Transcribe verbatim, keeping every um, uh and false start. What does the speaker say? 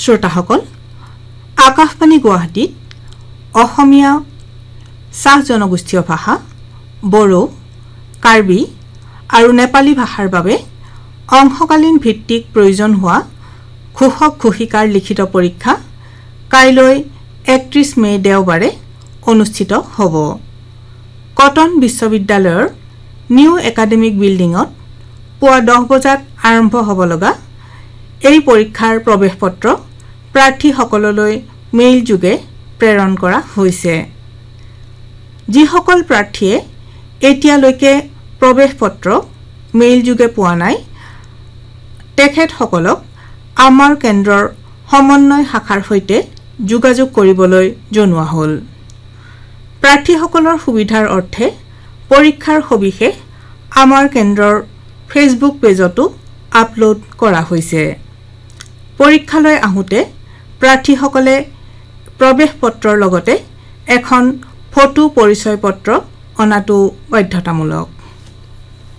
শ্ৰোতাসকল আকাশবাণী গুৱাহাটীত অসমীয়া চাহ জনগোষ্ঠীয় ভাষা বড়ো কাৰ্বি আৰু নেপালী ভাষাৰ বাবে অংশকালীন ভিত্তিক প্ৰয়োজন হোৱা ঘোষক ঘোষিকাৰ লিখিত পৰীক্ষা কাইলৈ একত্ৰিশ মে দেওবাৰে অনুষ্ঠিত হ'ব। কটন বিশ্ববিদ্যালয়ৰ নিউ একাডেমিক বিল্ডিঙত পুৱা দহ বজাত আৰম্ভ হ'ব লগা এই পৰীক্ষাৰ প্ৰৱেশপত্ৰ প্ৰাৰ্থীসকললৈ মেইল যোগে প্ৰেৰণ কৰা হৈছে। যিসকল প্ৰাৰ্থীয়ে এতিয়ালৈকে প্ৰৱেশপত্ৰ মেইল যোগে পোৱা নাই তেখেতসকলক আমাৰ কেন্দ্ৰৰ সমন্বয় শাখাৰ সৈতে যোগাযোগ কৰিবলৈ জনোৱা হ'ল। প্ৰাৰ্থীসকলৰ সুবিধাৰ অৰ্থে পৰীক্ষাৰ সবিশেষ আমাৰ কেন্দ্ৰৰ ফেচবুক পেজতো আপলোড কৰা হৈছে। পৰীক্ষালৈ আহোঁতে প্ৰাৰ্থীসকলে প্ৰৱেশপত্ৰৰ লগতে এখন ফটো পৰিচয় পত্ৰ অনাটো বাধ্যতামূলক।